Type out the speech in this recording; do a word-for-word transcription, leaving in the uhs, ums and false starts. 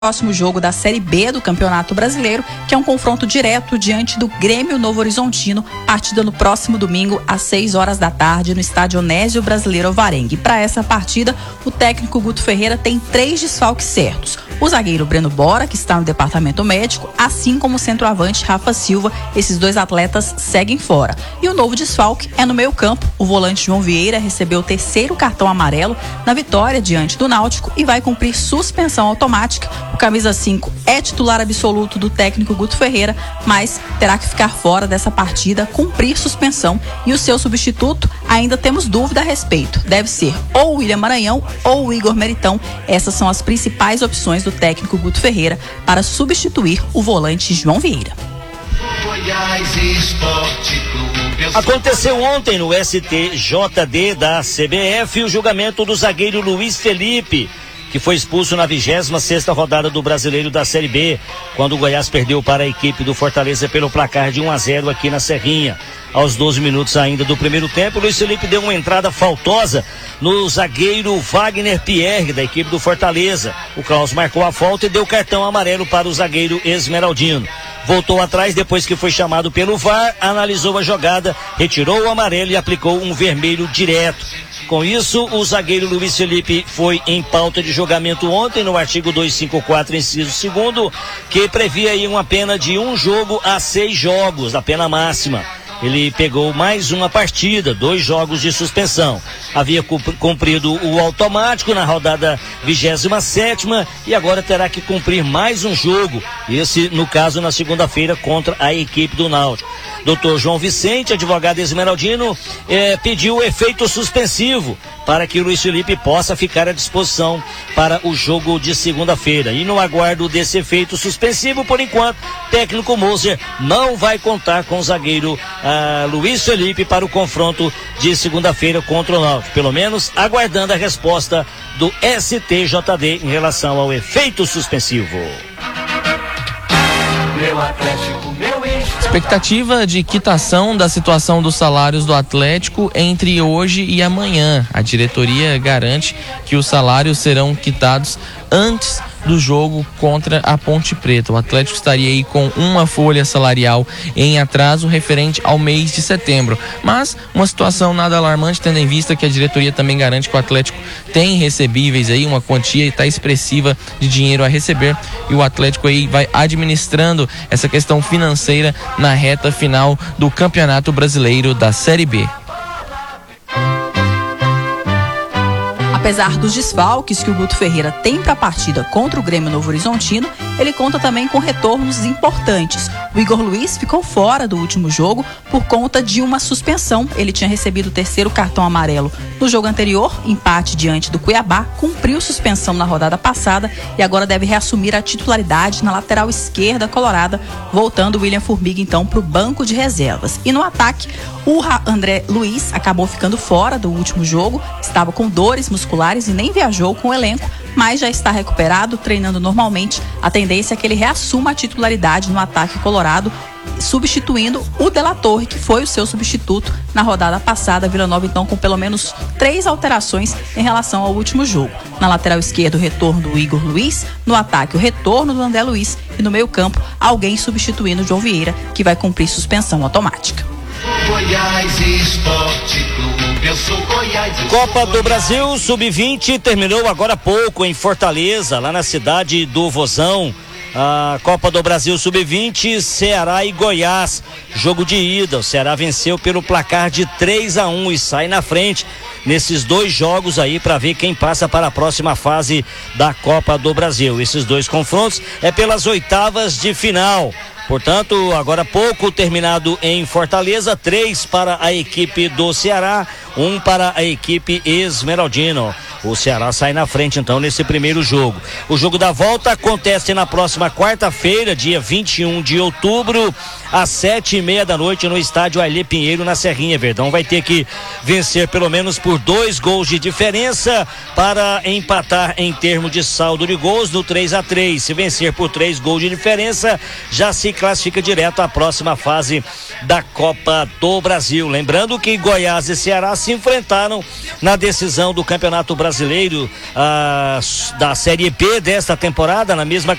Próximo jogo da Série B do Campeonato Brasileiro, que é um confronto direto diante do Grêmio Novo Horizontino, partida no próximo domingo às seis horas da tarde no estádio Onésio Brasileiro Alvarengue. Para essa partida, o técnico Guto Ferreira tem três desfalques certos: o zagueiro Breno Bora, que está no departamento médico, assim como o centroavante Rafa Silva. Esses dois atletas seguem fora. E o novo desfalque é no meio-campo. O volante João Vieira recebeu o terceiro cartão amarelo na vitória diante do Náutico e vai cumprir suspensão automática. O camisa cinco é titular absoluto do técnico Guto Ferreira, mas terá que ficar fora dessa partida, cumprir suspensão. E o seu substituto, ainda temos dúvida a respeito. Deve ser ou o William Maranhão ou o Igor Meritão. Essas são as principais opções do técnico Guto Ferreira para substituir o volante João Vieira. Aconteceu ontem no S T J D da C B F o julgamento do zagueiro Luiz Felipe, que foi expulso na vigésima sexta rodada do Brasileiro da Série B, quando o Goiás perdeu para a equipe do Fortaleza pelo placar de um a zero aqui na Serrinha. Aos doze minutos ainda do primeiro tempo, Luiz Felipe deu uma entrada faltosa no zagueiro Wagner Pierre, da equipe do Fortaleza. O Klaus marcou a falta e deu cartão amarelo para o zagueiro Esmeraldino. Voltou atrás depois que foi chamado pelo V A R, analisou a jogada, retirou o amarelo e aplicou um vermelho direto. Com isso, o zagueiro Luiz Felipe foi em pauta de julgamento ontem no artigo duzentos e cinquenta e quatro, inciso segundo, que previa aí uma pena de um jogo a seis jogos, a pena máxima. Ele pegou mais uma partida, dois jogos de suspensão. Havia cumprido o automático na rodada vigésima sétima e agora terá que cumprir mais um jogo. Esse, no caso, na segunda-feira contra a equipe do Náutico. Doutor João Vicente, advogado Esmeraldino, eh, pediu efeito suspensivo para que o Luiz Felipe possa ficar à disposição para o jogo de segunda-feira. E no aguardo desse efeito suspensivo, por enquanto, técnico Moser não vai contar com o zagueiro ah, Luiz Felipe para o confronto de segunda-feira contra o Náutico. Pelo menos aguardando a resposta do S T J D em relação ao efeito suspensivo. Meu Atlético, meu expectativa de quitação da situação dos salários do Atlético entre hoje e amanhã. A diretoria garante que os salários serão quitados antes do jogo contra a Ponte Preta. O Atlético estaria aí com uma folha salarial em atraso referente ao mês de setembro, mas uma situação nada alarmante, tendo em vista que a diretoria também garante que o Atlético tem recebíveis aí, uma quantia está expressiva de dinheiro a receber, e o Atlético aí vai administrando essa questão financeira na reta final do Campeonato Brasileiro da Série B. Apesar dos desfalques que o Guto Ferreira tem para a partida contra o Grêmio Novo Horizontino, ele conta também com retornos importantes. O Igor Luiz ficou fora do último jogo por conta de uma suspensão. Ele tinha recebido o terceiro cartão amarelo no jogo anterior, empate diante do Cuiabá, cumpriu suspensão na rodada passada e agora deve reassumir a titularidade na lateral esquerda colorada, voltando o William Formiga então para o banco de reservas. E no ataque, o André Luiz acabou ficando fora do último jogo, estava com dores musculares e nem viajou com o elenco, mas já está recuperado, treinando normalmente. A tendência é que ele reassuma a titularidade no ataque colorado, substituindo o De La Torre, que foi o seu substituto na rodada passada. Vila Nova então com pelo menos três alterações em relação ao último jogo. Na lateral esquerda, o retorno do Igor Luiz, no ataque o retorno do André Luiz e no meio campo alguém substituindo o João Vieira, que vai cumprir suspensão automática. Goiás Esporte Clube, eu sou Goiás. Copa do Brasil sub vinte terminou agora há pouco em Fortaleza, lá na cidade do Vozão. A Copa do Brasil sub vinte, Ceará e Goiás, jogo de ida. O Ceará venceu pelo placar de três a um e sai na frente nesses dois jogos aí para ver quem passa para a próxima fase da Copa do Brasil. Esses dois confrontos é pelas oitavas de final. Portanto, agora há pouco terminado em Fortaleza, três para a equipe do Ceará, um para a equipe Esmeraldino. O Ceará sai na frente então nesse primeiro jogo. O jogo da volta acontece na próxima quarta-feira, dia vinte e um de outubro, às sete e meia da noite no estádio Ailê Pinheiro, na Serrinha. Verdão vai ter que vencer pelo menos por dois gols de diferença para empatar em termos de saldo de gols no três a três. Se vencer por três gols de diferença, já se classifica direto à próxima fase da Copa do Brasil. Lembrando que Goiás e Ceará se enfrentaram na decisão do Campeonato Brasileiro ah, da Série B desta temporada, na mesma